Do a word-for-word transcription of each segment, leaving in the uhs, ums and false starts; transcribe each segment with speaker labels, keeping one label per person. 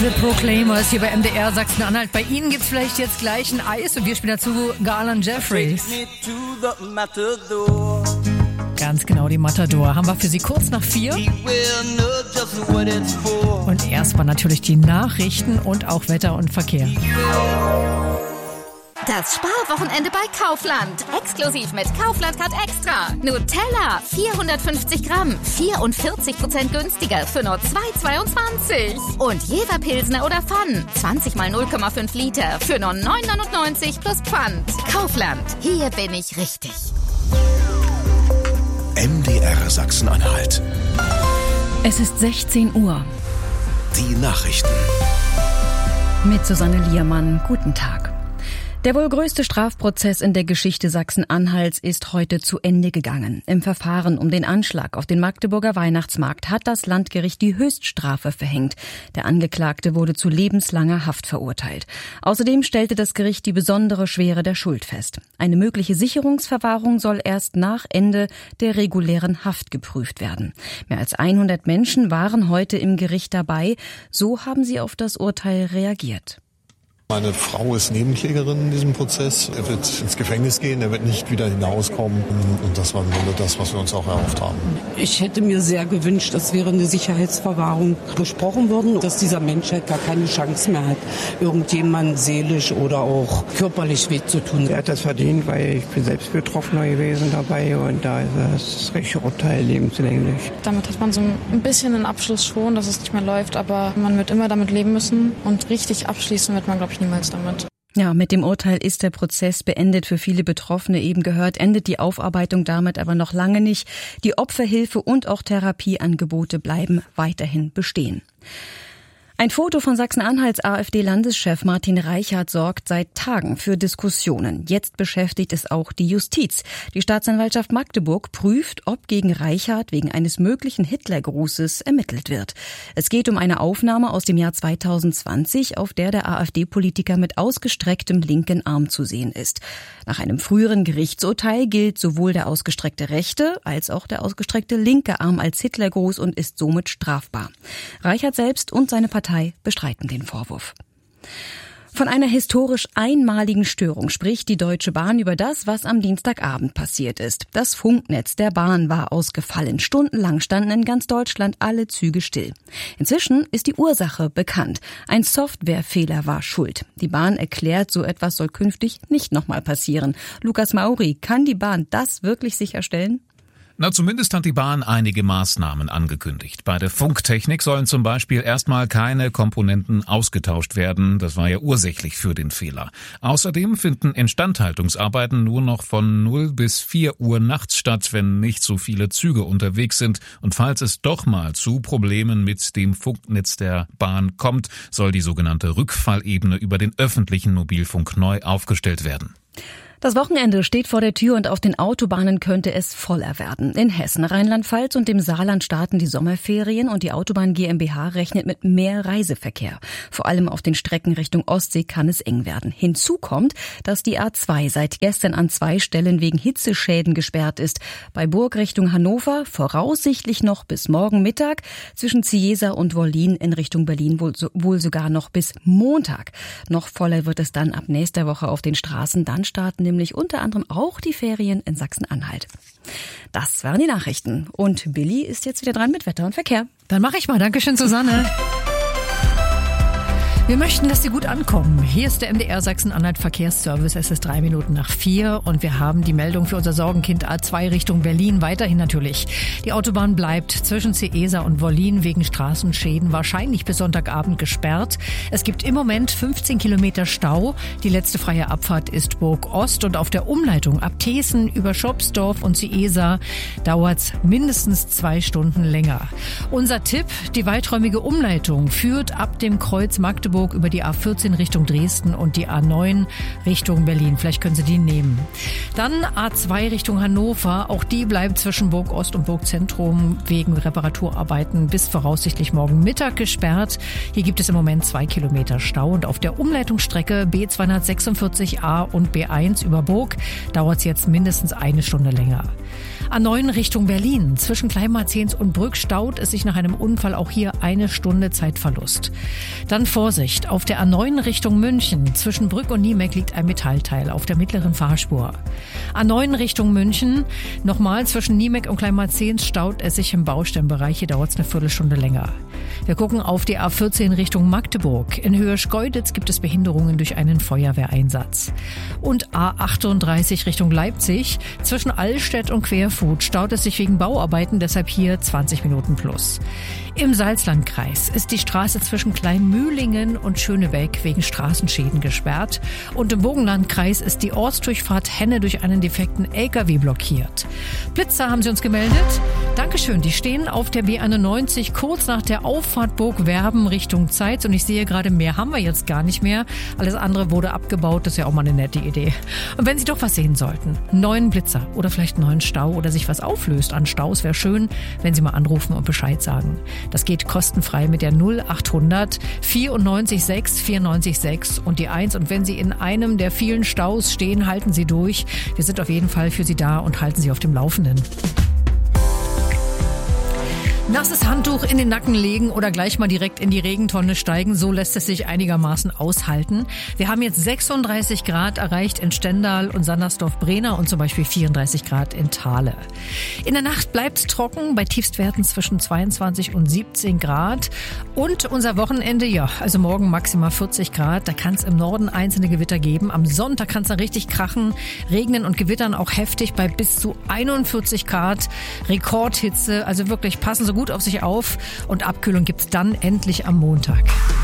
Speaker 1: The Proclaimers hier bei M D R Sachsen-Anhalt. Bei Ihnen gibt's vielleicht jetzt gleich ein Eis und wir spielen dazu Garland Jeffries. Ganz genau, die Matador. Haben wir für Sie kurz nach vier. Und erstmal natürlich die Nachrichten und auch Wetter und Verkehr.
Speaker 2: Das Sparwochenende bei Kaufland. Exklusiv mit Kaufland Card Extra. Nutella vierhundertfünfzig Gramm, vierundvierzig Prozent günstiger für nur zwei Euro zweiundzwanzig. Und Jever Pilsner oder Pfann, zwanzig mal null Komma fünf Liter für nur neun Euro neunundneunzig plus Pfand. Kaufland, hier bin ich richtig.
Speaker 3: M D R Sachsen-Anhalt.
Speaker 4: Es ist sechzehn Uhr.
Speaker 3: Die Nachrichten.
Speaker 4: Mit Susanne Liermann, guten Tag. Der wohl größte Strafprozess in der Geschichte Sachsen-Anhalts ist heute zu Ende gegangen. Im Verfahren um den Anschlag auf den Magdeburger Weihnachtsmarkt hat das Landgericht die Höchststrafe verhängt. Der Angeklagte wurde zu lebenslanger Haft verurteilt. Außerdem stellte das Gericht die besondere Schwere der Schuld fest. Eine mögliche Sicherungsverwahrung soll erst nach Ende der regulären Haft geprüft werden. Mehr als hundert Menschen waren heute im Gericht dabei. So haben sie auf das Urteil reagiert.
Speaker 5: Meine Frau ist Nebenklägerin in diesem Prozess. Er wird ins Gefängnis gehen, er wird nicht wieder hinauskommen. Und das war im Grunde das, was wir uns auch erhofft haben.
Speaker 6: Ich hätte mir sehr gewünscht, dass während eine Sicherheitsverwahrung gesprochen worden, dass dieser Mensch halt gar keine Chance mehr hat, irgendjemandem seelisch oder auch körperlich weh zu tun.
Speaker 7: Er hat das verdient, weil ich bin selbst Betroffener gewesen dabei und da ist das richtige Urteil lebenslänglich.
Speaker 8: Damit hat man so ein bisschen einen Abschluss schon, dass es nicht mehr läuft, aber man wird immer damit leben müssen und richtig abschließen wird man, glaube ich, niemals damit.
Speaker 4: Ja, mit dem Urteil ist der Prozess beendet. Für viele Betroffene eben gehört, endet die Aufarbeitung damit aber noch lange nicht. Die Opferhilfe und auch Therapieangebote bleiben weiterhin bestehen. Ein Foto von Sachsen-Anhalts AfD-Landeschef Martin Reichert sorgt seit Tagen für Diskussionen. Jetzt beschäftigt es auch die Justiz. Die Staatsanwaltschaft Magdeburg prüft, ob gegen Reichert wegen eines möglichen Hitlergrußes ermittelt wird. Es geht um eine Aufnahme aus dem Jahr zweitausendzwanzig, auf der der AfD-Politiker mit ausgestrecktem linken Arm zu sehen ist. Nach einem früheren Gerichtsurteil gilt sowohl der ausgestreckte rechte als auch der ausgestreckte linke Arm als Hitlergruß und ist somit strafbar. Reichert selbst und seine Partei bestreiten den Vorwurf. Von einer historisch einmaligen Störung spricht die Deutsche Bahn über das, was am Dienstagabend passiert ist. Das Funknetz der Bahn war ausgefallen. Stundenlang standen in ganz Deutschland alle Züge still. Inzwischen ist die Ursache bekannt. Ein Softwarefehler war schuld. Die Bahn erklärt, so etwas soll künftig nicht nochmal passieren. Lukas Mauri, kann die Bahn das wirklich sicherstellen?
Speaker 9: Na, zumindest hat die Bahn einige Maßnahmen angekündigt. Bei der Funktechnik sollen zum Beispiel erstmal keine Komponenten ausgetauscht werden. Das war ja ursächlich für den Fehler. Außerdem finden Instandhaltungsarbeiten nur noch von null bis vier Uhr nachts statt, wenn nicht so viele Züge unterwegs sind. Und falls es doch mal zu Problemen mit dem Funknetz der Bahn kommt, soll die sogenannte Rückfallebene über den öffentlichen Mobilfunk neu aufgestellt werden.
Speaker 4: Das Wochenende steht vor der Tür und auf den Autobahnen könnte es voller werden. In Hessen, Rheinland-Pfalz und dem Saarland starten die Sommerferien und die Autobahn GmbH rechnet mit mehr Reiseverkehr. Vor allem auf den Strecken Richtung Ostsee kann es eng werden. Hinzu kommt, dass die A zwei seit gestern an zwei Stellen wegen Hitzeschäden gesperrt ist. Bei Burg Richtung Hannover voraussichtlich noch bis morgen Mittag, zwischen Ciesa und Wollin in Richtung Berlin wohl, wohl sogar noch bis Montag. Noch voller wird es dann ab nächster Woche auf den Straßen. Dann starten nämlich unter anderem auch die Ferien in Sachsen-Anhalt. Das waren die Nachrichten. Und Billy ist jetzt wieder dran mit Wetter und Verkehr.
Speaker 1: Dann mache ich mal. Dankeschön, Susanne. Wir möchten, dass Sie gut ankommen. Hier ist der M D R Sachsen-Anhalt Verkehrsservice. Es ist drei Minuten nach vier und wir haben die Meldung für unser Sorgenkind A zwei Richtung Berlin. Weiterhin natürlich. Die Autobahn bleibt zwischen Ciesa und Wollin wegen Straßenschäden wahrscheinlich bis Sonntagabend gesperrt. Es gibt im Moment fünfzehn Kilometer Stau. Die letzte freie Abfahrt ist Burg Ost und auf der Umleitung ab Thesen über Schopsdorf und Ciesa dauert's mindestens zwei Stunden länger. Unser Tipp, die weiträumige Umleitung führt ab dem Kreuz Magdeburg über die A vierzehn Richtung Dresden und die A neun Richtung Berlin. Vielleicht können Sie die nehmen. Dann A zwei Richtung Hannover. Auch die bleibt zwischen Burg Ost und Burg Zentrum wegen Reparaturarbeiten bis voraussichtlich morgen Mittag gesperrt. Hier gibt es im Moment zwei Kilometer Stau und auf der Umleitungsstrecke B zweihundertsechsundvierzig A und B eins über Burg dauert es jetzt mindestens eine Stunde länger. A neun Richtung Berlin. Zwischen Kleinmarzens und Brück staut es sich nach einem Unfall, auch hier eine Stunde Zeitverlust. Dann Vorsicht, auf der A neun Richtung München. Zwischen Brück und Niemek liegt ein Metallteil auf der mittleren Fahrspur. A neun Richtung München. Nochmal zwischen Niemek und Kleinmarzens staut es sich im Baustellenbereich. Hier dauert es eine Viertelstunde länger. Wir gucken auf die A vierzehn Richtung Magdeburg. In Höhe Schkeuditz gibt es Behinderungen durch einen Feuerwehreinsatz. Und A achtunddreißig Richtung Leipzig. Zwischen Allstedt und Querfurt staut es sich wegen Bauarbeiten, deshalb hier zwanzig Minuten plus. Im Salzlandkreis ist die Straße zwischen Kleinmühlingen und Schönebeck wegen Straßenschäden gesperrt. Und im Burgenlandkreis ist die Ortsdurchfahrt Henne durch einen defekten L K W blockiert. Blitzer haben sie uns gemeldet. Dankeschön, die stehen auf der B einundneunzig kurz nach der Auffahrt Burg Werben Richtung Zeitz. Und ich sehe gerade, mehr haben wir jetzt gar nicht mehr. Alles andere wurde abgebaut, das ist ja auch mal eine nette Idee. Und wenn Sie doch was sehen sollten, neuen Blitzer oder vielleicht einen neuen Stau oder sich was auflöst an Staus, wäre schön, wenn Sie mal anrufen und Bescheid sagen. Das geht kostenfrei mit der null achthundert vierundneunzig sechs vierundneunzig sechs und die eins. Und wenn Sie in einem der vielen Staus stehen, halten Sie durch. Wir sind auf jeden Fall für Sie da und halten Sie auf dem Laufenden. Nasses Handtuch in den Nacken legen oder gleich mal direkt in die Regentonne steigen, so lässt es sich einigermaßen aushalten. Wir haben jetzt sechsunddreißig Grad erreicht in Stendal und Sandersdorf-Brena und zum Beispiel vierunddreißig Grad in Thale. In der Nacht bleibt es trocken, bei Tiefstwerten zwischen zweiundzwanzig und siebzehn Grad. Und unser Wochenende, ja, also morgen maximal vierzig Grad, da kann es im Norden einzelne Gewitter geben. Am Sonntag kann es dann richtig krachen, regnen und gewittern auch heftig bei bis zu einundvierzig Grad. Rekordhitze, also wirklich passen Sie gut auf sich auf und Abkühlung gibt's dann endlich am Montag.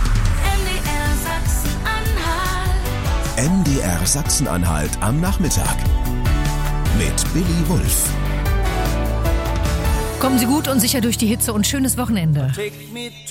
Speaker 3: M D R Sachsen-Anhalt am Nachmittag mit Billy Wulff.
Speaker 1: Kommen Sie gut und sicher durch die Hitze und schönes Wochenende.